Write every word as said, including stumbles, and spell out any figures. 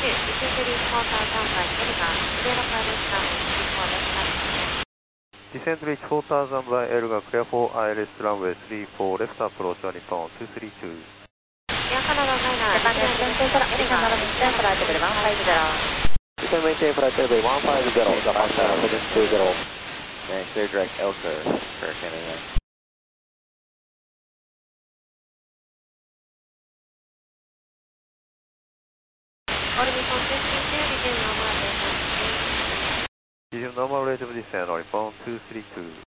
Descent reach four thousand by L が clear for I L S runway three four left approach は日本two three two。 Japan Descent maintain flight level one five zero。 Descent maintain flight level one five zero。Japan seven two zero。And clear direct Elka for Canada。 All Nippon two three two, resume normal rate of descent. Resume normal rate of descent on Nippon two three two。